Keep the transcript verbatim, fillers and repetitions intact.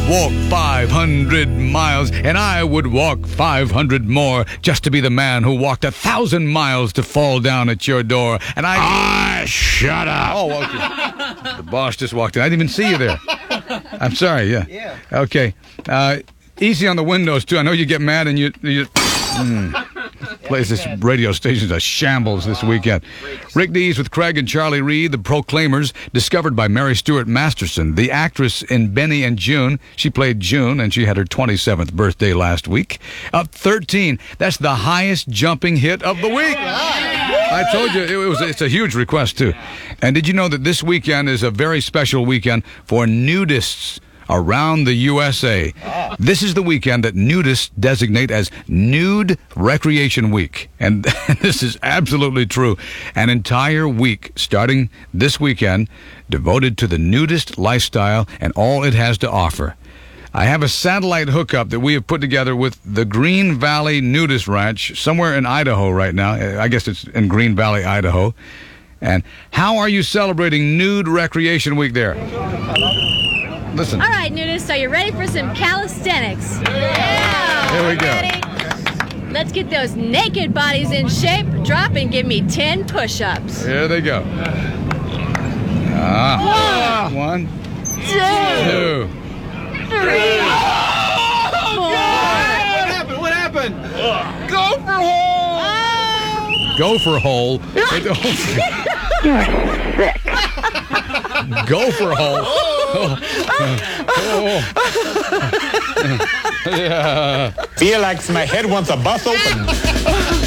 walk five hundred miles, and I would walk five hundred more just to be the man who walked a thousand miles to fall down at your door. And I... Ah, shut up. Oh, okay. The boss just walked in. I didn't even see you there. I'm sorry, yeah. Yeah. Okay. Uh, easy on the windows, too. I know you get mad and you... you mm. Plays this radio station's a shambles this weekend. Rick Dees with Craig and Charlie Reed, the Proclaimers, discovered by Mary Stuart Masterson, the actress in Benny and June. She played June, and she had her twenty-seventh birthday last week. Up thirteen. That's the highest jumping hit of the week. I told you, it was. It's a huge request, too. And did you know that this weekend is a very special weekend for nudists around the U S A? This is the weekend that nudists designate as Nude Recreation Week. And this is absolutely true. An entire week starting this weekend devoted to the nudist lifestyle and all it has to offer. I have a satellite hookup that we have put together with the Green Valley Nudist Ranch somewhere in Idaho right now. I guess it's in Green Valley, Idaho. And how are you celebrating Nude Recreation Week there? Listen. All right, nudists, are you ready for some calisthenics? Yeah. Here we go. Ready? Let's get those naked bodies in shape. Drop and give me ten push-ups. Here they go. Ah. One, Two. two. Three. Four. What happened? What happened? Gopher hole! Gopher hole. Gopher hole. Oh. Oh. Yeah. Feel like my head wants to bust open.